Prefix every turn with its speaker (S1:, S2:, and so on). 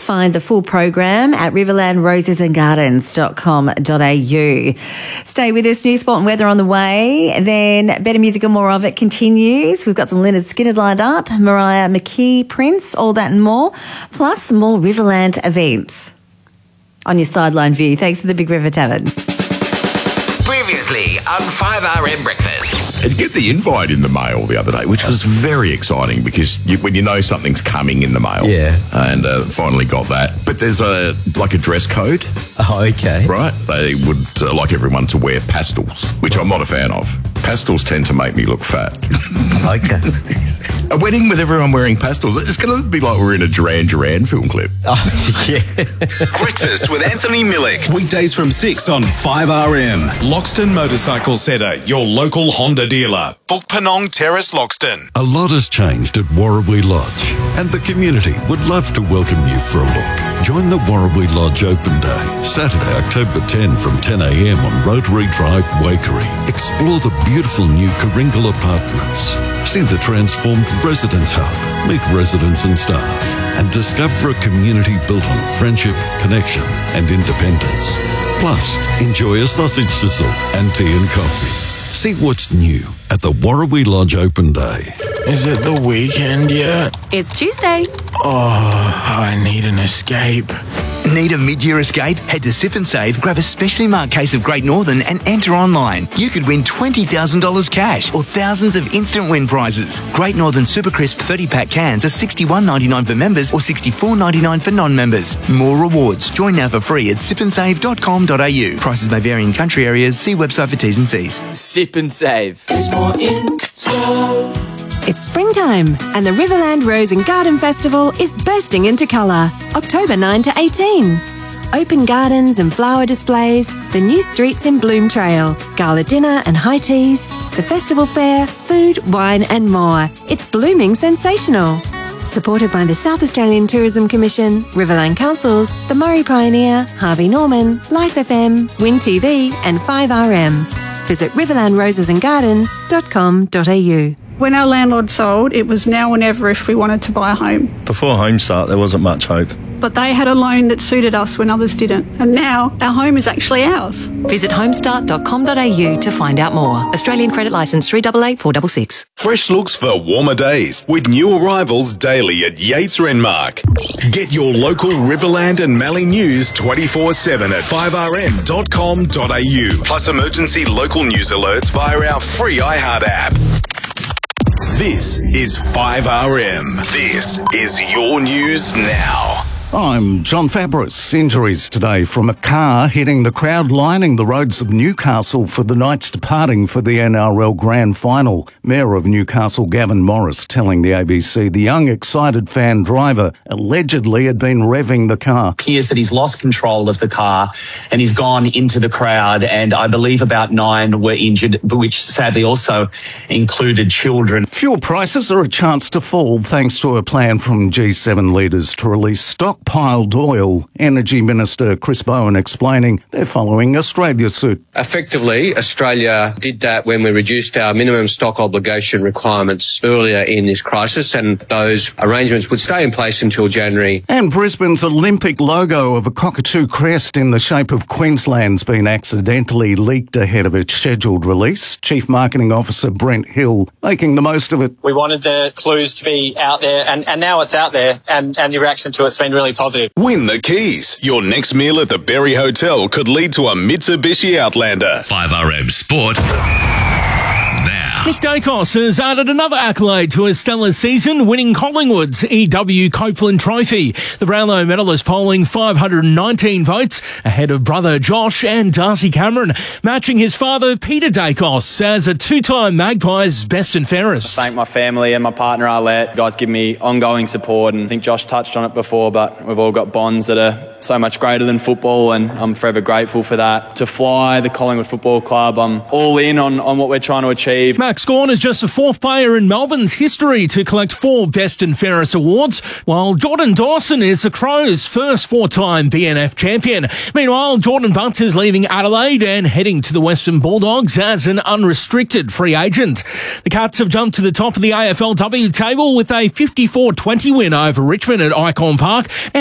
S1: Find the full program at riverlandrosesandgardens.com.au. Stay with us. News, sport and weather on the way. Then better music and more of it continues. We've got some Lynyrd Skynyrd lined up, Mariah McKee, Prince, all that and more, plus more Riverland events on your sideline view. Thanks to the Big River Tavern.
S2: Previously on 5RM Breakfast.
S3: I'd get the invite in the mail the other day, which was very exciting because when you know something's coming in the mail.
S4: Yeah.
S3: And finally got that. But there's a dress code.
S4: Oh, okay.
S3: Right? They would like everyone to wear pastels, which I'm not a fan of. Pastels tend to make me look fat.
S4: Okay.
S3: A wedding with everyone wearing pastels, it's going to be like we're in a Duran Duran film clip.
S4: Oh, yeah.
S2: Breakfast with Anthony Millick. Weekdays from 6 on 5RM.
S5: Loxton Motorcycle Centre, your local Honda dealer. Book Penong Terrace, Loxton.
S6: A lot has changed at Warrawee Lodge, and the community would love to welcome you for a look. Join the Warrawee Lodge Open Day, Saturday, October 10 from 10 a.m. on Rotary Drive, Waikerie. Explore the beautiful new Karingal apartments. See the transformed Residence Hub, meet residents and staff, and discover a community built on friendship, connection, and independence. Plus, enjoy a sausage sizzle and tea and coffee. See what's new at the Warrawee Lodge Open Day.
S7: Is it the weekend yet?
S8: It's Tuesday.
S7: Oh, I need an escape.
S9: Need a mid-year escape? Head to Sip and Save, grab a specially marked case of Great Northern and enter online. You could win $20,000 cash or thousands of instant win prizes. Great Northern Super Crisp 30-pack cans are $61.99 for members or $64.99 for non-members. More rewards. Join now for free at sipandsave.com.au. Prices may vary in country areas. See website for T's and C's.
S10: Sip and Save.
S8: It's more in store. It's springtime and the Riverland Rose and Garden Festival is bursting into colour. October 9 to 18. Open gardens and flower displays, the new streets in Bloom Trail, gala dinner and high teas, the festival fair, food, wine and more. It's blooming sensational. Supported by the South Australian Tourism Commission, Riverland Councils, the Murray Pioneer, Harvey Norman, Life FM, Win TV and 5RM. Visit riverlandrosesandgardens.com.au.
S11: When our landlord sold, it was now or never if we wanted to buy a home.
S12: Before Homestart, there wasn't much hope.
S11: But they had a loan that suited us when others didn't. And now our home is actually ours.
S8: Visit homestart.com.au to find out more. Australian credit licence 388466.
S5: Fresh looks for warmer days with new arrivals daily at Yates Renmark. Get your local Riverland and Mallee news 24/7 at 5rm.com.au. Plus emergency local news alerts via our free iHeart app. This is 5RM. This is your news now.
S13: I'm John Fabris. Injuries today from a car hitting the crowd lining the roads of Newcastle for the Knights departing for the NRL Grand Final. Mayor of Newcastle, Gavin Morris, telling the ABC the young, excited fan driver allegedly had been revving the car.
S14: It appears that he's lost control of the car and he's gone into the crowd, and I believe about 9 were injured, which sadly also included children.
S13: Fuel prices are a chance to fall thanks to a plan from G7 leaders to release stockpiled oil. Energy Minister Chris Bowen explaining they're following Australia's suit.
S15: Effectively, Australia did that when we reduced our minimum stock obligation requirements earlier in this crisis, and those arrangements would stay in place until January.
S13: And Brisbane's Olympic logo of a cockatoo crest in the shape of Queensland's been accidentally leaked ahead of its scheduled release. Chief Marketing Officer Brent Hill making the most of it.
S16: We wanted the clues to be out there, and now it's out there, and the reaction to it's been really positive.
S5: Win the keys. Your next meal at the Berry Hotel could lead to a Mitsubishi Outlander.
S2: 5RM Sport. Now.
S17: Nick Dacos has added another accolade to his stellar season, winning Collingwood's EW Copeland Trophy. The Brownlow medalist polling 519 votes, ahead of brother Josh and Darcy Cameron, matching his father Peter Dacos as a two-time Magpies best and fairest.
S18: I thank my family and my partner Arlette. You guys give me ongoing support, and I think Josh touched on it before, but we've all got bonds that are so much greater than football, and I'm forever grateful for that. To fly the Collingwood Football Club, I'm all in on what we're trying to achieve.
S17: Max Gawn is just the fourth player in Melbourne's history to collect 4 Best and Fairest awards, while Jordan Dawson is the Crows' first 4-time BNF champion. Meanwhile, Jordan Butts is leaving Adelaide and heading to the Western Bulldogs as an unrestricted free agent. The Cats have jumped to the top of the AFLW table with a 54-20 win over Richmond at Icon Park.